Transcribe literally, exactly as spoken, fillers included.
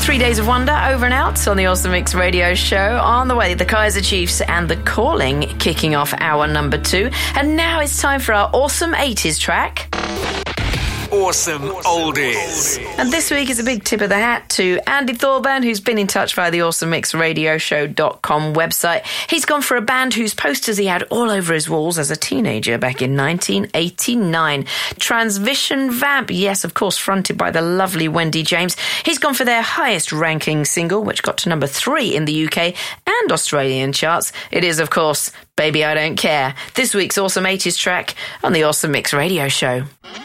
Three Days of Wonder over and out on the Awesome Mix Radio Show. On the way, the Kaiser Chiefs and The Calling kicking off hour number two. And now it's time for our Awesome eighties track. Awesome Oldies. And this week is a big tip of the hat to Andy Thorburn, who's been in touch via the awesome mix radio show dot com website. He's gone for a band whose posters he had all over his walls as a teenager back in nineteen eighty-nine. Transvision Vamp, yes, of course, fronted by the lovely Wendy James. He's gone for their highest ranking single, which got to number three in the U K and Australian charts. It is, of course, Baby I Don't Care. This week's Awesome eighties track on the Awesome Mix Radio Show.